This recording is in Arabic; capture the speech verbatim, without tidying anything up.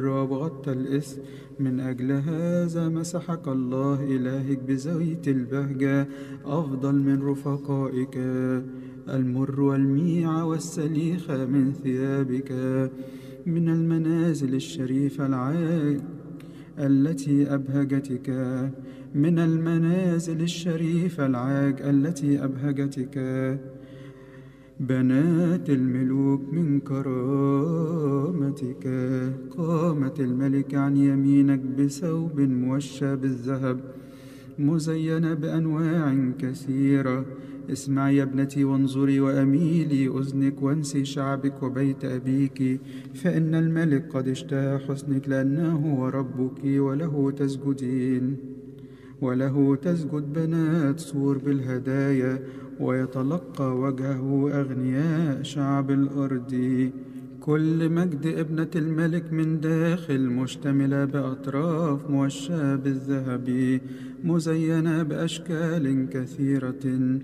وابغضت الإثم، من أجل هذا مسحك الله إلهك بزيت البهجة أفضل من رفقائك. المر والميع والسليخ من ثيابك، من المنازل الشريفة العاج التي أبهجتك، من المنازل الشريفة العاج التي أبهجتك. بنات الملوك من كرامتك. قامت الملك عن يمينك بثوب موشى بالذهب مزينة بأنواع كثيرة. اسمعي يا ابنتي وانظري وأميلي أذنك وانسي شعبك وبيت أبيك، فإن الملك قد اشتهى حسنك لأنه هو ربك، وله تسجدين وله تسجد بنات سور بالهدايا، ويتلقى وجهه أغنياء شعب الأرض. كل مجد ابنة الملك من داخل مشتملة بأطراف موشاة بالذهب مزينة بأشكال كثيرة.